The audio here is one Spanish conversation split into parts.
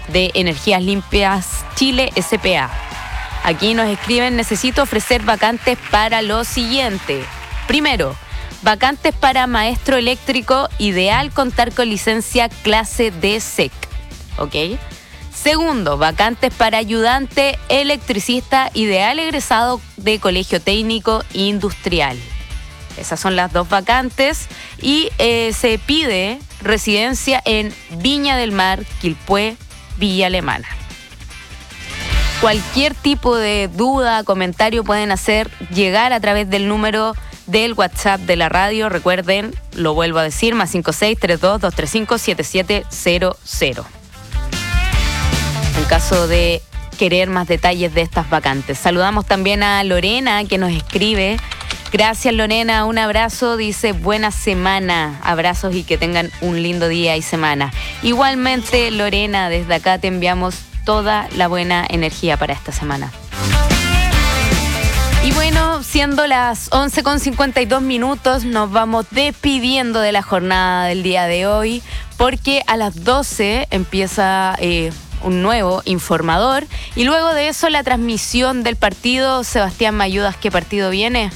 de Energías Limpias Chile S.p.A. Aquí nos escriben: necesito ofrecer vacantes para lo siguiente. Primero, vacantes para maestro eléctrico, ideal contar con licencia clase D SEC. ¿Ok? Segundo, vacantes para ayudante electricista, ideal egresado de colegio técnico industrial. Esas son las dos vacantes y se pide residencia en Viña del Mar, Quilpué, Villa Alemana. Cualquier tipo de duda, comentario pueden hacer llegar a través del número del WhatsApp de la radio. Recuerden, lo vuelvo a decir, +56 32 235 7700. En caso de querer más detalles de estas vacantes. Saludamos también a Lorena, que nos escribe. Gracias, Lorena, un abrazo, dice buena semana, abrazos y que tengan un lindo día y semana. Igualmente, Lorena, desde acá te enviamos toda la buena energía para esta semana. Y bueno, siendo las 11:52, nos vamos despidiendo de la jornada del día de hoy, porque a las 12 empieza un nuevo informador y luego de eso la transmisión del partido. Sebastián, ¿me ayudas? ¿Qué partido viene?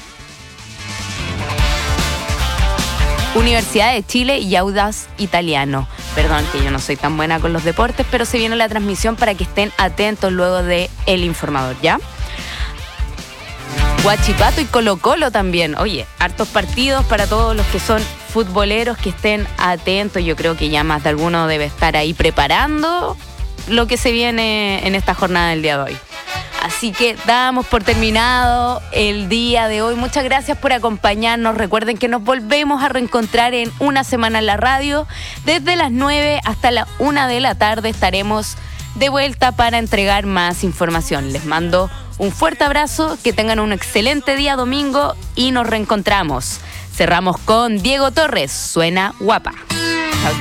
Universidad de Chile y Audax Italiano. Perdón que yo no soy tan buena con los deportes, pero se viene la transmisión para que estén atentos luego de El Informador, ¿ya? Huachipato y Colo-Colo también. Oye, hartos partidos para todos los que son futboleros, que estén atentos. Yo creo que ya más de alguno debe estar ahí preparando lo que se viene en esta jornada del día de hoy. Así que damos por terminado el día de hoy. Muchas gracias por acompañarnos. Recuerden que nos volvemos a reencontrar en una semana en la radio. Desde las 9 hasta la 1 de la tarde estaremos de vuelta para entregar más información. Les mando un fuerte abrazo, que tengan un excelente día domingo y nos reencontramos. Cerramos con Diego Torres, Suena Guapa.